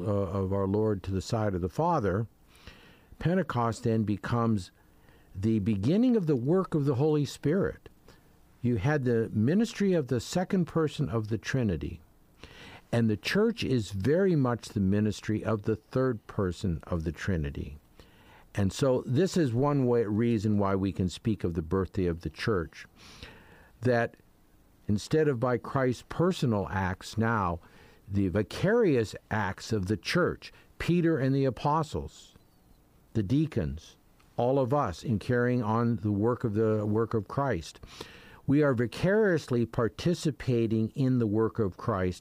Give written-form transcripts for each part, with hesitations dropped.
of our Lord to the side of the Father, Pentecost then becomes the beginning of the work of the Holy Spirit. You had the ministry of the second person of the Trinity, and the church is very much the ministry of the third person of the Trinity. And so this is one reason why we can speak of the birthday of the church, that instead of by Christ's personal acts now, the vicarious acts of the church, Peter and the apostles, the deacons, all of us in carrying on the work of Christ, we are vicariously participating in the work of Christ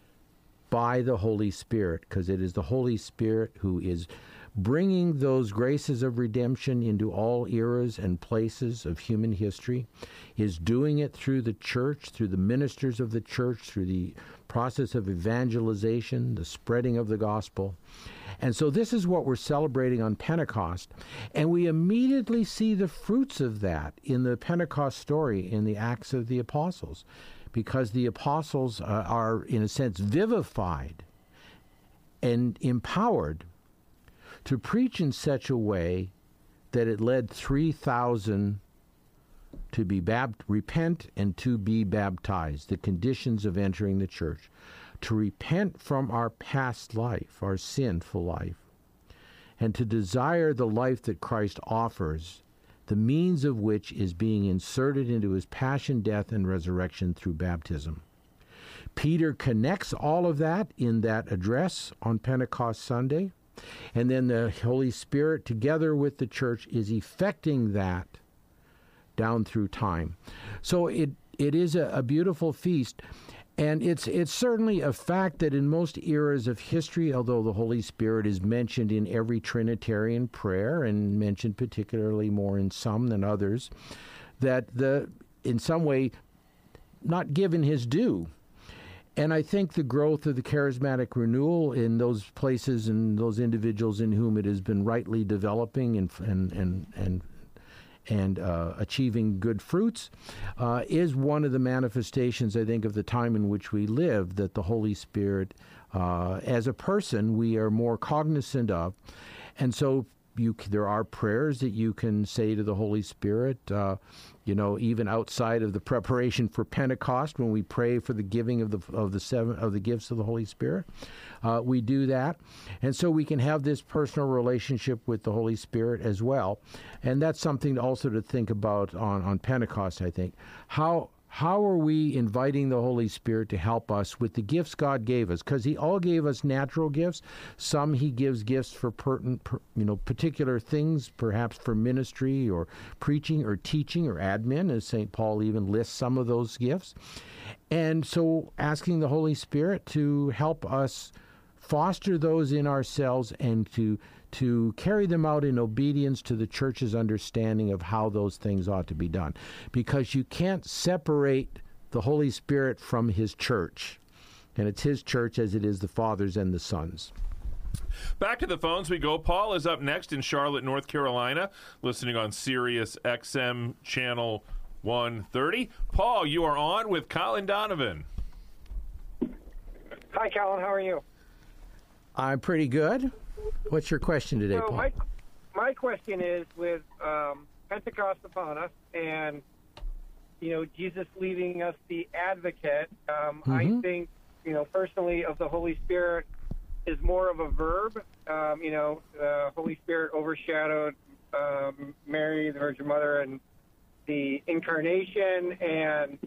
by the Holy Spirit, because it is the Holy Spirit who is bringing those graces of redemption into all eras and places of human history, is doing it through the church, through the ministers of the church, through the process of evangelization, the spreading of the gospel. And so this is what we're celebrating on Pentecost, and we immediately see the fruits of that in the Pentecost story in the Acts of the Apostles, because the apostles are, in a sense, vivified and empowered to preach in such a way that it led 3,000 to repent and to be baptized, the conditions of entering the church, to repent from our past life, our sinful life, and to desire the life that Christ offers, the means of which is being inserted into his passion, death, and resurrection through baptism. Peter connects all of that in that address on Pentecost Sunday, and then the Holy Spirit, together with the church, is effecting that down through time. So it is a beautiful feast, and it's certainly a fact that in most eras of history, although the Holy Spirit is mentioned in every Trinitarian prayer, and mentioned particularly more in some than others, that in some way not given his due. And I think the growth of the charismatic renewal in those places and those individuals in whom it has been rightly developing and achieving good fruits is one of the manifestations, I think, of the time in which we live, that the Holy Spirit, as a person, we are more cognizant of. And so there are prayers that you can say to the Holy Spirit, even outside of the preparation for Pentecost, when we pray for the giving of the gifts of the Holy Spirit, we do that, and so we can have this personal relationship with the Holy Spirit as well, and that's something also to think about on Pentecost. I think how are we inviting the Holy Spirit to help us with the gifts God gave us? Because he all gave us natural gifts. Some he gives gifts for particular things, perhaps for ministry or preaching or teaching or admin, as St. Paul even lists some of those gifts. And so asking the Holy Spirit to help us foster those in ourselves and to carry them out in obedience to the church's understanding of how those things ought to be done. Because you can't separate the Holy Spirit from his church. And it's his church as it is the Father's and the Son's. Back to the phones we go. Paul is up next in Charlotte, North Carolina, listening on Sirius XM Channel 130. Paul, you are on with Colin Donovan. Hi, Colin. How are you? I'm pretty good. What's your question today, Paul? My question is, with Pentecost upon us and, Jesus leaving us the advocate, I think, personally, of the Holy Spirit is more of a verb. The Holy Spirit overshadowed Mary, the Virgin Mother, and the Incarnation, and,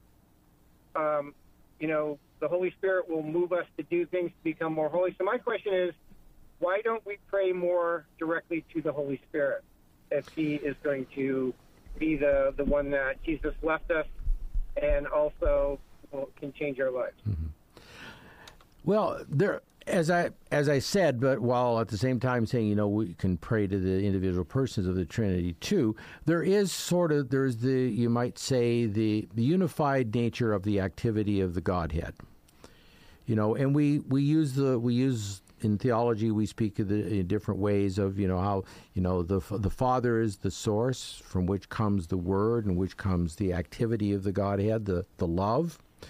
the Holy Spirit will move us to do things to become more holy. So my question is, why don't we pray more directly to the Holy Spirit if he is going to be the one that Jesus left us and also can change our lives? Mm-hmm. Well, as I said, but while at the same time saying, we can pray to the individual persons of the Trinity too, there's the, you might say, the unified nature of the activity of the Godhead. And we use in theology, we speak of in different ways of, how, the Father is the source from which comes the Word and which comes the activity of the Godhead, the love.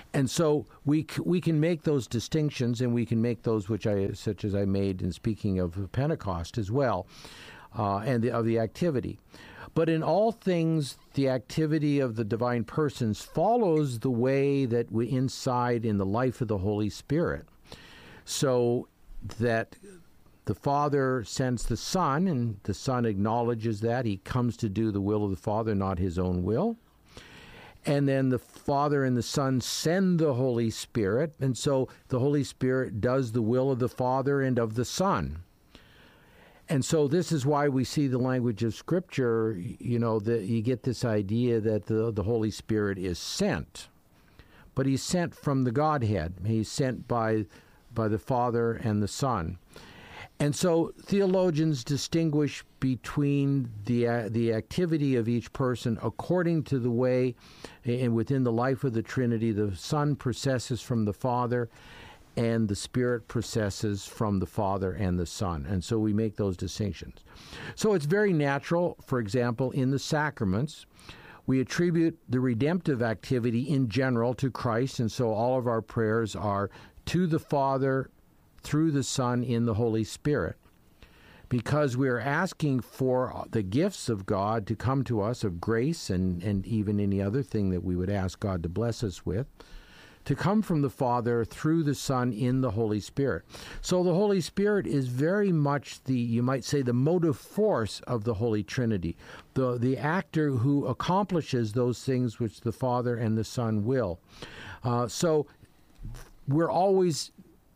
And so we can make those distinctions, and we can make those such as I made in speaking of Pentecost as well, and of the activity. But in all things, the activity of the divine persons follows the way that we inside in the life of the Holy Spirit, so that the Father sends the Son, and the Son acknowledges that he comes to do the will of the Father, not his own will. And then the Father and the Son send the Holy Spirit, and so the Holy Spirit does the will of the Father and of the Son. And so this is why we see the language of Scripture, that you get this idea that the Holy Spirit is sent. But he's sent from the Godhead. He's sent by the Father and the Son. And so theologians distinguish between the activity of each person according to the way, and within the life of the Trinity, the Son processes from the Father, and the Spirit processes from the Father and the Son. And so we make those distinctions. So it's very natural, for example, in the sacraments, we attribute the redemptive activity in general to Christ, and so all of our prayers are to the Father, through the Son, in the Holy Spirit, because we are asking for the gifts of God to come to us, of grace and even any other thing that we would ask God to bless us with, to come from the Father through the Son in the Holy Spirit. So the Holy Spirit is very much you might say, the motive force of the Holy Trinity, the actor who accomplishes those things which the Father and the Son will. So we're always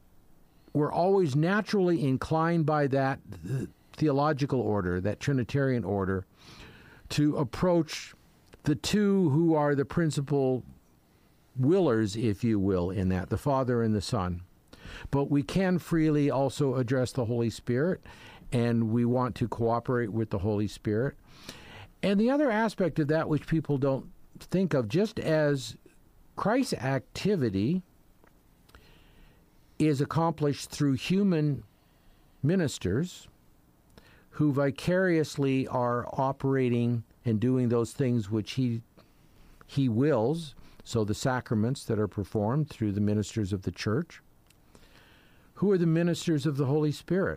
naturally inclined by that theological order, that Trinitarian order, to approach the two who are the principal willers, if you will, in that, the Father and the Son. But we can freely also address the Holy Spirit, and we want to cooperate with the Holy Spirit. And the other aspect of that, which people don't think of, just as Christ's activity is accomplished through human ministers who vicariously are operating and doing those things which he wills, so the sacraments that are performed through the ministers of the Church. Who are the ministers of the Holy Spirit?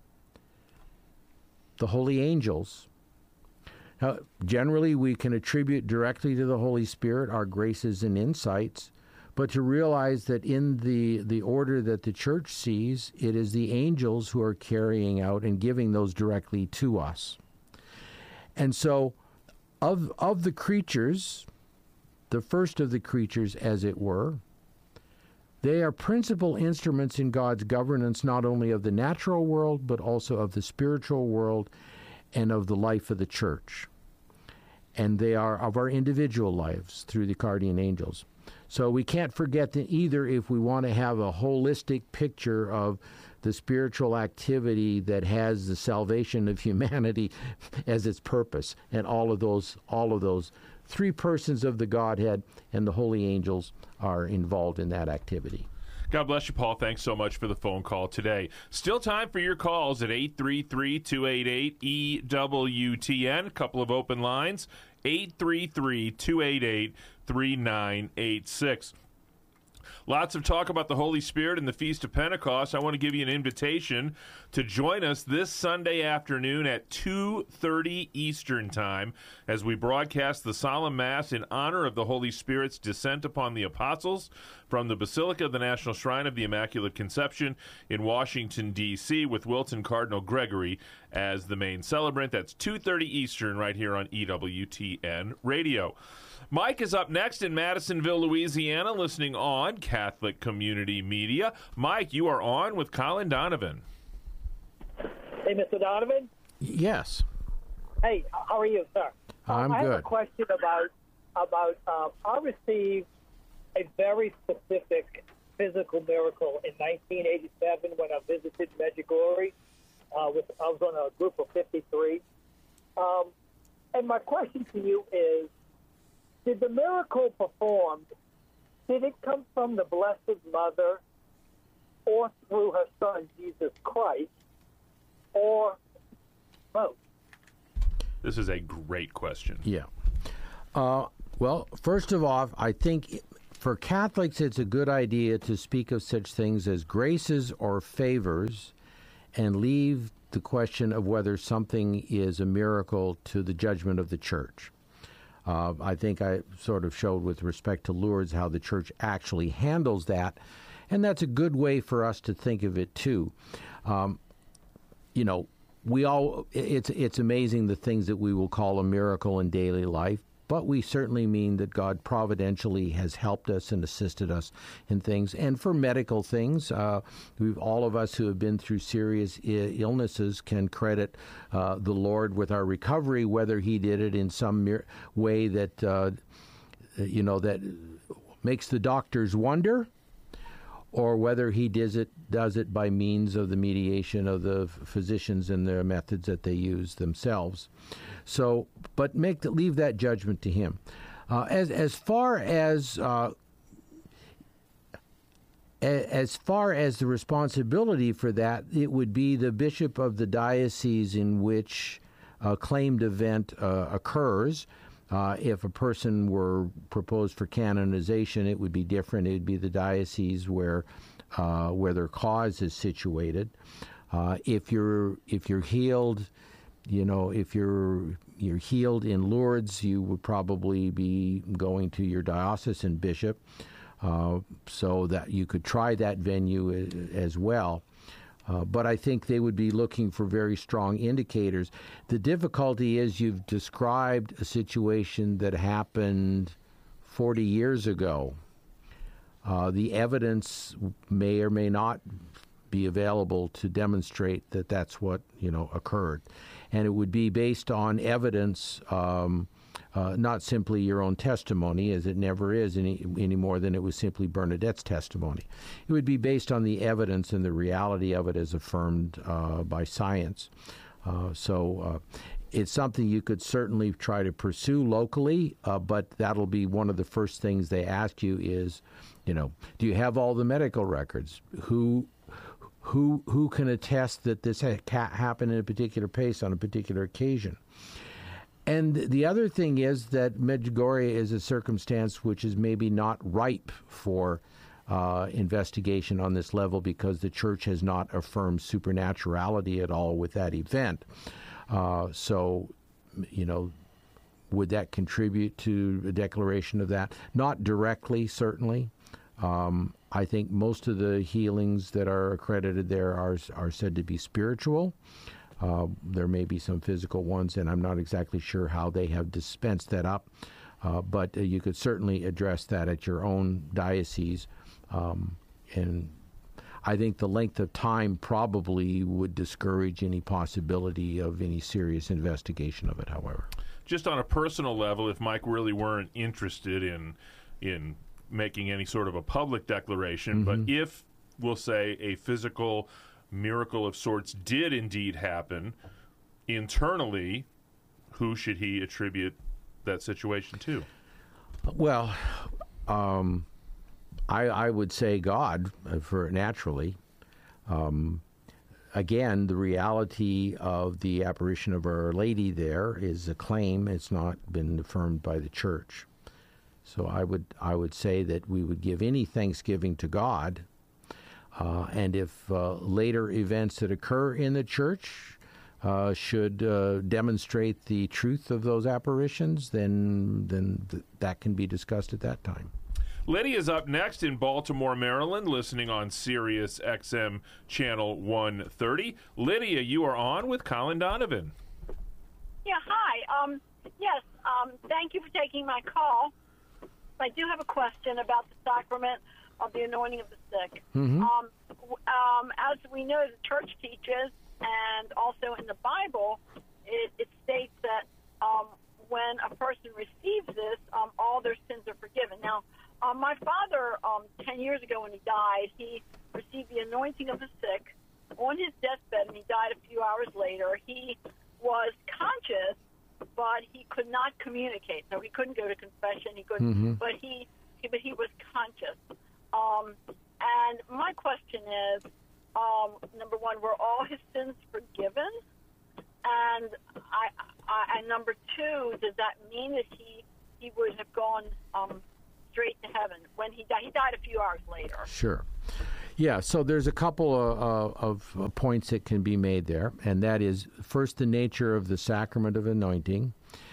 The holy angels. Now, generally, we can attribute directly to the Holy Spirit our graces and insights, but to realize that in the order that the Church sees, it is the angels who are carrying out and giving those directly to us. And so, of the creatures, the first of the creatures, as it were, they are principal instruments in God's governance, not only of the natural world, but also of the spiritual world and of the life of the Church. And they are of our individual lives through the guardian angels. So we can't forget that either, if we want to have a holistic picture of the spiritual activity that has the salvation of humanity as its purpose, and all of those three persons of the Godhead and the holy angels are involved in that activity. God bless you, Paul. Thanks so much for the phone call today. Still time for your calls at 833-288-EWTN. A couple of open lines, 833-288-3986. Lots of talk about the Holy Spirit and the Feast of Pentecost. I want to give you an invitation to join us this Sunday afternoon at 2:30 Eastern Time as we broadcast the Solemn Mass in honor of the Holy Spirit's descent upon the apostles from the Basilica of the National Shrine of the Immaculate Conception in Washington, D.C., with Wilton Cardinal Gregory as the main celebrant. That's 2:30 Eastern right here on EWTN Radio. Mike is up next in Madisonville, Louisiana, listening on Catholic Community Media. Mike, you are on with Colin Donovan. Hey, Mr. Donovan? Yes. Hey, how are you, sir? I'm I good. have a question about I received a very specific physical miracle in 1987 when I visited Medjugorje. I was on a group of 53. And my question to you is, did the miracle performed, did it come from the Blessed Mother or through her Son, Jesus Christ, or both? This is a great question. Yeah. Well, first of all, I think For Catholics, it's a good idea to speak of such things as graces or favors and leave the question of whether something is a miracle to the judgment of the Church. I think I sort of showed with respect to Lourdes how the Church actually handles that, and that's a good way for us to think of it too. It's amazing the things that we will call a miracle in daily life, but we certainly mean that God providentially has helped us and assisted us in things. And for medical things, all of us who have been through serious illnesses can credit the Lord with our recovery, whether He did it in some way that that makes the doctors wonder, or whether He does it by means of the mediation of the physicians and their methods that they use themselves. So, but leave that judgment to Him. As far as the responsibility for that, it would be the bishop of the diocese in which a claimed event occurs. If a person were proposed for canonization, it would be different. It would be the diocese where their cause is situated. If you're healed, if you're healed in Lourdes, you would probably be going to your diocesan bishop, so that you could try that venue as well. But I think they would be looking for very strong indicators. The difficulty is you've described a situation that happened 40 years ago. The evidence may or may not be available to demonstrate that that's what occurred, and it would be based on evidence, not simply your own testimony, as it never is any more than it was simply Bernadette's testimony. It would be based on the evidence and the reality of it as affirmed by science. So it's something you could certainly try to pursue locally, but that'll be one of the first things they ask you is, do you have all the medical records? Who can attest that this happened in a particular place on a particular occasion? And the other thing is that Medjugorje is a circumstance which is maybe not ripe for investigation on this level because the Church has not affirmed supernaturality at all with that event. So, would that contribute to a declaration of that? Not directly, certainly. I think most of the healings that are accredited there are said to be spiritual. There may be some physical ones, and I'm not exactly sure how they have dispensed that up. But you could certainly address that at your own diocese. And I think the length of time probably would discourage any possibility of any serious investigation of it, however. Just on a personal level, if Mike really weren't interested in making any sort of a public declaration, but if, we'll say, a physical miracle of sorts did indeed happen, internally, who should he attribute that situation to? Well, I would say God, for naturally. Again, the reality of the apparition of Our Lady there is a claim. It's not been affirmed by the Church. So I would say that we would give any thanksgiving to God, and if later events that occur in the Church should demonstrate the truth of those apparitions, then that can be discussed at that time. Lydia's up next in Baltimore, Maryland, listening on Sirius XM Channel 130. Lydia, you are on with Colin Donovan. Yeah, hi. Yes, thank you for taking my call. I do have a question about the sacrament of the anointing of the sick. As we know, the Church teaches, and also in the Bible, it states that when a person receives this, all their sins are forgiven. Now, my father, 10 years ago when he died, he received the anointing of the sick on his deathbed, and he died a few hours later. He was conscious, but he could not communicate. So he couldn't go to confession. He couldn't, but he was conscious. And my question is, number one, were all his sins forgiven? And number two, does that mean that he would have gone straight to heaven when he died. He died a few hours later. Sure. Yeah, so there's a couple of points that can be made there, and that is, first, the nature of the sacrament of anointing.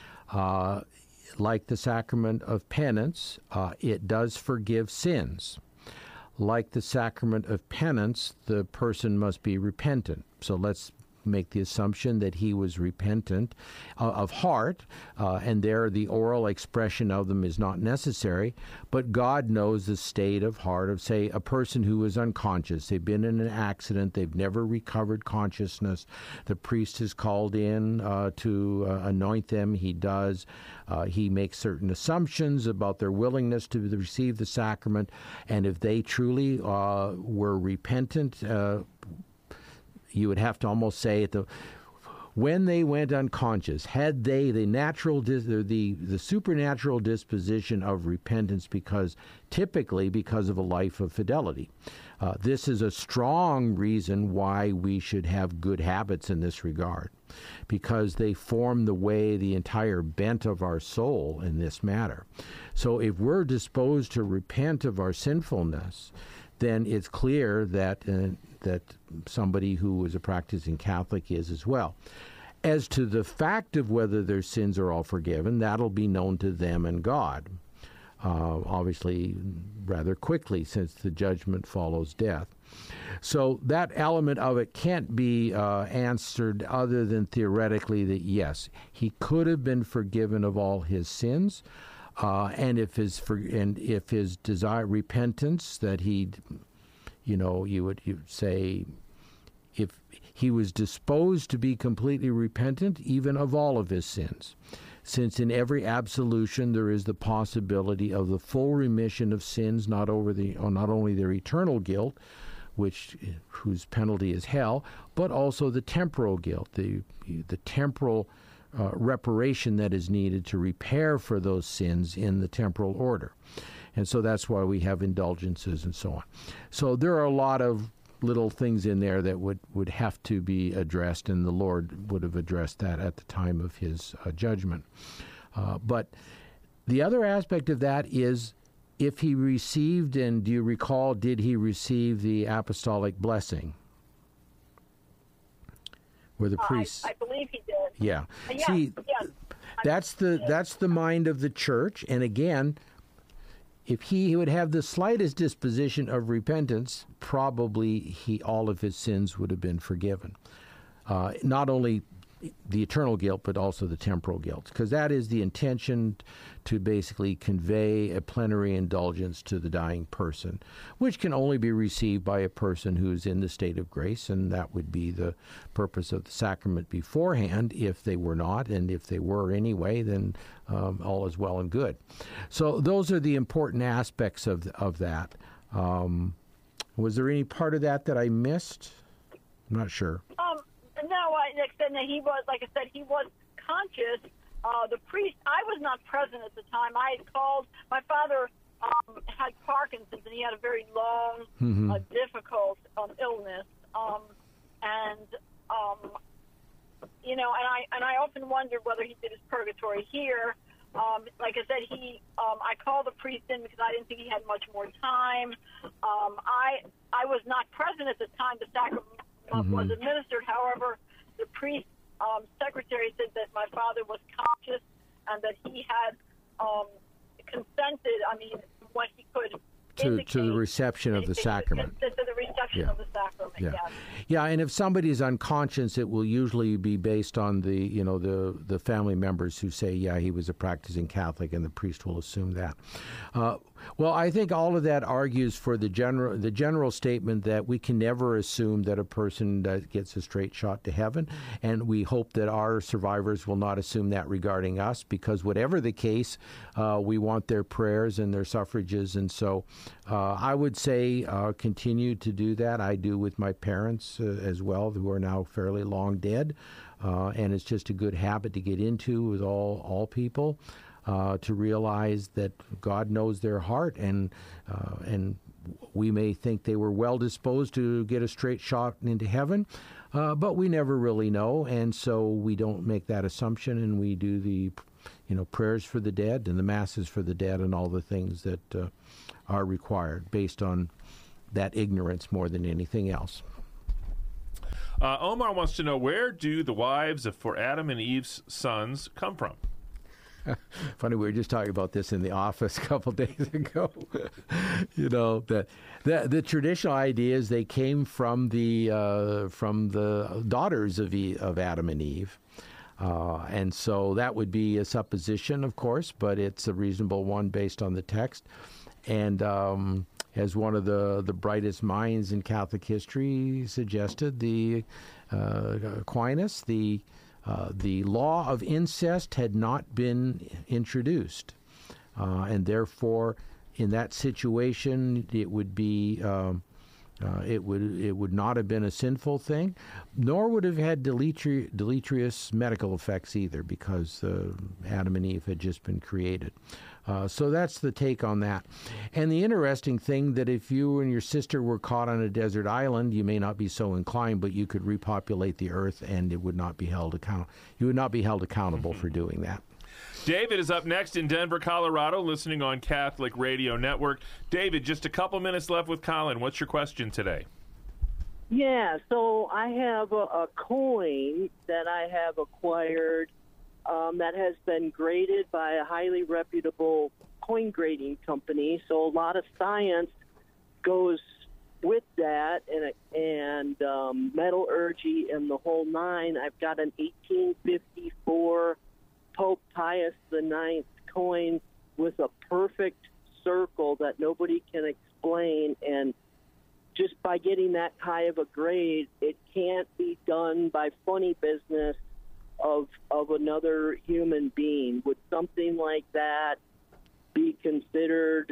Like the sacrament of penance, it does forgive sins. Like the sacrament of penance, the person must be repentant. So let's make the assumption that he was repentant of heart, and there the oral expression of them is not necessary, but God knows the state of heart of, say, a person who is unconscious. They've been in an accident, they've never recovered consciousness. The priest is called in to anoint them. He does. He makes certain assumptions about their willingness to receive the sacrament, and if they truly were repentant, you would have to almost say when they went unconscious, had they the supernatural disposition of repentance, typically because of a life of fidelity. This is a strong reason why we should have good habits in this regard, because they form the entire bent of our soul in this matter. So if we're disposed to repent of our sinfulness, then it's clear that somebody who is a practicing Catholic is as well. As to the fact of whether their sins are all forgiven, that'll be known to them and God, obviously rather quickly, since the judgment follows death. So that element of it can't be answered other than theoretically that, yes, he could have been forgiven of all his sins, and if his desire repentance, that you would say, if he was disposed to be completely repentant, even of all of his sins, since in every absolution there is the possibility of the full remission of sins, not only their eternal guilt, whose penalty is hell, but also the temporal guilt, the temporal reparation that is needed to repair for those sins in the temporal order. And so that's why we have indulgences and so on. So there are a lot of little things in there that would have to be addressed, and the Lord would have addressed that at the time of his judgment. But the other aspect of that is, if he received, and do you recall, did he receive the apostolic blessing? Where the priests... I believe he did. Yeah. Yes, See, yes. that's the mind of the church, and again, if he would have the slightest disposition of repentance, probably all of his sins would have been forgiven. Not only the eternal guilt, but also the temporal guilt, because that is the intention, to basically convey a plenary indulgence to the dying person, which can only be received by a person who's in the state of grace, and that would be the purpose of the sacrament beforehand. If they were not, and if they were anyway, then all is well and good. So those are the important aspects of that. Was there any part of that I missed? I'm not sure. No, he was, like I said, he was conscious. The priest, I was not present at the time. I had called, my father had Parkinson's, and he had a very long, difficult illness. And I often wondered whether he did his purgatory here. Like I said, I called the priest in because I didn't think he had much more time. I was not present at the time the sacrament was administered. However, the priest secretary said that my father was conscious and that he had consented, what he could to the reception of the sacrament. To the reception of the sacrament, yes. Yeah, and if somebody is unconscious, it will usually be based on the family members who say, yeah, he was a practicing Catholic, and the priest will assume that. Well, I think all of that argues for the general statement that we can never assume that a person gets a straight shot to heaven, and we hope that our survivors will not assume that regarding us, because whatever the case, we want their prayers and their suffrages, and so I would say continue to do that. I do with my parents as well, who are now fairly long dead, and it's just a good habit to get into with all people. To realize that God knows their heart, and we may think they were well disposed to get a straight shot into heaven, but we never really know, and so we don't make that assumption, and we do prayers for the dead and the masses for the dead and all the things that are required based on that ignorance more than anything else. Omar wants to know, where do the wives for Adam and Eve's sons come from? Funny, we were just talking about this in the office a couple days ago. That the traditional idea is they came from the daughters of Adam and Eve, and so that would be a supposition, of course, but it's a reasonable one based on the text. And as one of the brightest minds in Catholic history suggested, the Aquinas, the law of incest had not been introduced, and therefore, in that situation, it would be it would not have been a sinful thing, nor would have had deleterious medical effects either, because Adam and Eve had just been created. So that's the take on that. And the interesting thing that if you and your sister were caught on a desert island, you may not be so inclined, but you could repopulate the earth, and it would not be held you would not be held accountable for doing that. David is up next in Denver, Colorado, listening on Catholic Radio Network. David, just a couple minutes left with Colin. What's your question today? Yeah, so I have a coin that I have acquired that has been graded by a highly reputable coin grading company. So a lot of science goes with that, and metallurgy and the whole nine. I've got an 1854 Pope Pius IX coin with a perfect circle that nobody can explain, and just by getting that high of a grade, it can't be done by funny business of another human being. Would something like that be considered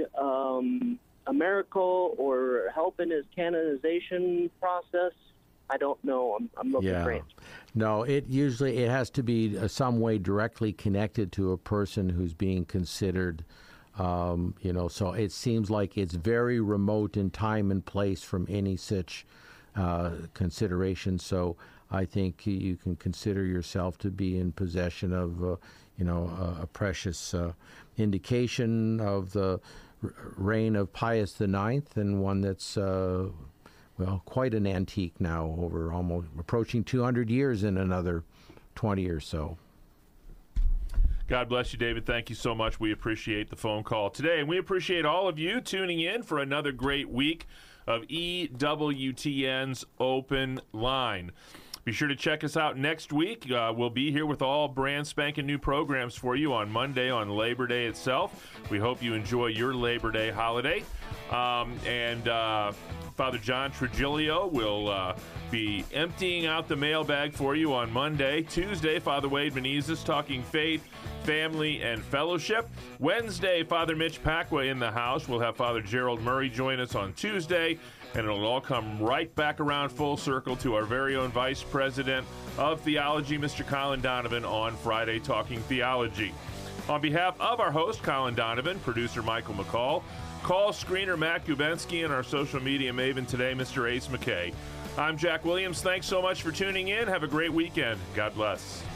a miracle or help in his canonization process? I don't know. I'm looking for answers. No, it has to be some way directly connected to a person who's being considered. So it seems like it's very remote in time and place from any such consideration. So I think you can consider yourself to be in possession of, a precious indication of the reign of Pius IX, and one that's quite an antique now, over almost approaching 200 years in another 20 or so. God bless you, David. Thank you so much. We appreciate the phone call today, and we appreciate all of you tuning in for another great week of EWTN's Open Line. Be sure to check us out next week. We'll be here with all brand spanking new programs for you on Monday, on Labor Day itself. We hope you enjoy your Labor Day holiday. Father John Trigilio will be emptying out the mailbag for you on Monday. Tuesday, Father Wade Menezes talking faith, family, and fellowship. Wednesday, Father Mitch Pacwa in the house. We'll have Father Gerald Murray join us on Tuesday, and it'll all come right back around full circle to our very own Vice President of Theology, Mr. Colin Donovan, on Friday talking theology. On behalf of our host, Colin Donovan, producer Michael McCall, call screener Matt Gubensky, and our social media maven today, Mr. Ace McKay. I'm Jack Williams. Thanks so much for tuning in. Have a great weekend. God bless.